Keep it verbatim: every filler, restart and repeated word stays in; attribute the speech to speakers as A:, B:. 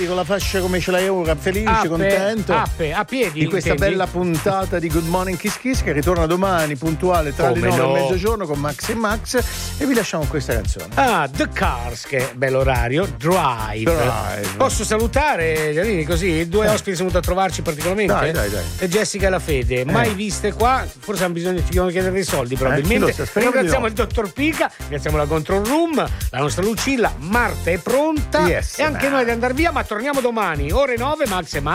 A: con la fascia come ce l'hai ora, felice,
B: Appe,
A: contento
B: appe, a piedi
A: di questa
B: intendi?
A: bella puntata di Good Morning Kiss Kiss che ritorna domani puntuale tra
B: Come
A: le nove
B: no?
A: e mezzogiorno con Max e Max, e vi lasciamo con questa canzone.
B: Ah, The Cars, che bello orario. Drive.
A: Drive.
B: Posso salutare, Giannini, così? Due
A: Eh.
B: ospiti sono venuti a trovarci particolarmente.
A: Dai, dai, dai.
B: E Jessica e la Fede, mai viste qua. Forse hanno bisogno, ti devono chiedere dei soldi, probabilmente.
A: chi lo sa, speriamo di
B: Ringraziamo
A: no.
B: il dottor Pica, ringraziamo la Control Room, la nostra Lucilla, Marta è pronta.
A: Yes,
B: e anche
A: man.
B: noi di andare via, ma torniamo domani, ore nove, Max e Max.